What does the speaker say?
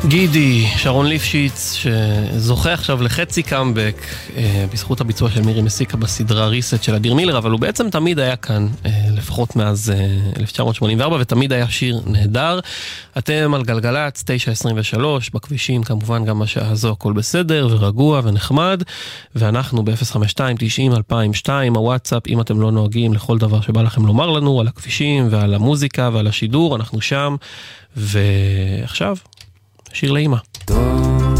גידי, שרון ליפשיץ, שזוכה עכשיו לחצי קאמבק בזכות הביצוע של מירי מסיקה בסדרה ריסט של אדיר מילר, אבל הוא בעצם תמיד היה כאן, לפחות מאז 1984, ותמיד היה שיר נהדר. אתם על גלגלץ, 9:23, בכבישים, כמובן גם בשעה הזו הכל בסדר ורגוע ונחמד, ואנחנו ב-052-90-2002, הוואטסאפ, אם אתם לא נוהגים לכל דבר שבא לכם לומר לנו, על הכבישים ועל המוזיקה ועל השידור, אנחנו שם, ועכשיו... שיר לאמא.